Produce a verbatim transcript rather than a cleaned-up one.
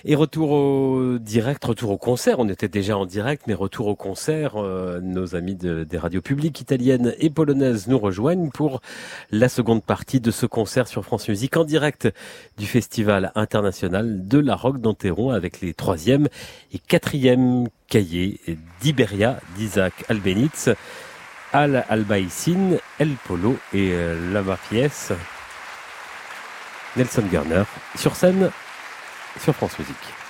Et retour au direct, retour au concert. On était déjà en direct, mais retour au concert. Euh, nos amis de, des radios publiques italiennes et polonaises nous rejoignent pour la seconde partie de ce concert sur France Musique en direct du Festival international de la Roque d'Enterron avec les troisième et quatrième cahiers d'Iberia d'Isaac Albéniz, Al Albaïcine, El Polo et euh, la Mafies, Nelson Garner sur scène sur France Musique.